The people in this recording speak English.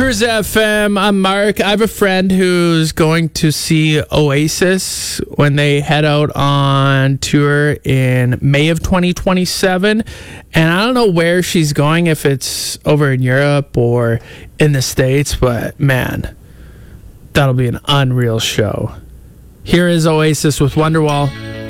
Cruise FM. I'm Mark. I have a friend who's going to see Oasis when they head out on tour in May of 2027. And I don't know where she's going, if it's over in Europe or in the States, but man, that'll be an unreal show. Here is Oasis with Wonderwall.